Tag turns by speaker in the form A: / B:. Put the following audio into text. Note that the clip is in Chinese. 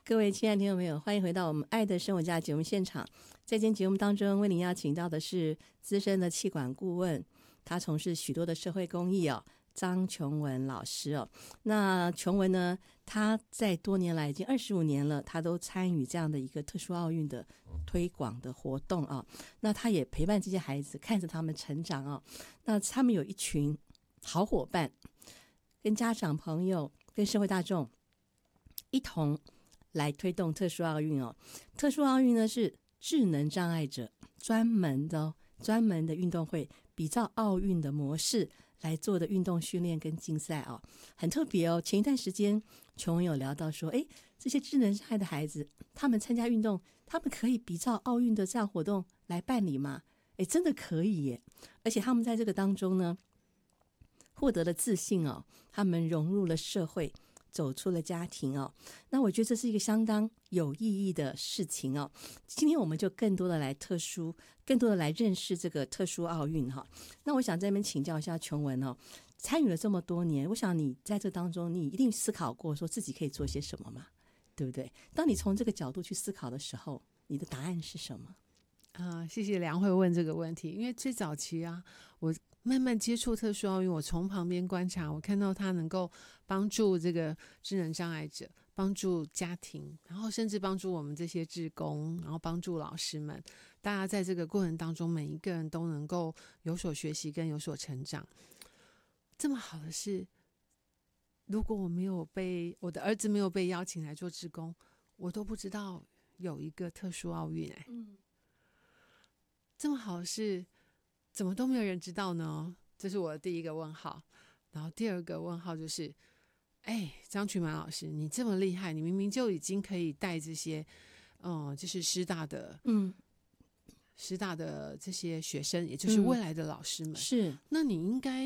A: 各位亲爱的听众朋友，欢迎回到我们爱的生活家节目现场。在今天节目当中，为您邀请到的是资深的企管顾问，他从事许多的社会公益张琼文老师那琼文呢，他在多年来已经25年了，他都参与这样的一个特殊奥运的推广的活动那他也陪伴这些孩子，看着他们成长那他们有一群好伙伴，跟家长朋友跟社会大众一同来推动特殊奥运特殊奥运呢是智能障碍者专门的运动会，比照奥运的模式来做的运动训练跟竞赛很特别前一段时间琼文有聊到说，这些智能障碍的孩子，他们参加运动，他们可以比照奥运的这样活动来办理吗？真的可以耶！而且他们在这个当中呢，获得了自信他们融入了社会，走出了家庭那我觉得这是一个相当有意义的事情今天我们就更多的来认识这个特殊奥运那我想在这边请教一下琼文参与了这么多年，我想你在这当中你一定思考过说自己可以做些什么嘛，对不对？当你从这个角度去思考的时候，你的答案是什么？
B: 谢谢梁慧问这个问题，因为最早期我慢慢接触特殊奥运，我从旁边观察，我看到它能够帮助这个智能障碍者，帮助家庭，然后甚至帮助我们这些志工，然后帮助老师们，大家在这个过程当中每一个人都能够有所学习跟有所成长。这么好的事，如果我的儿子没有被邀请来做志工，我都不知道有一个特殊奥运这么好的事怎么都没有人知道呢？这是我的第一个问号。然后第二个问号就是张群满老师，你这么厉害，你明明就已经可以带这些就是师大的这些学生，也就是未来的老师们，
A: 是，
B: 那你应该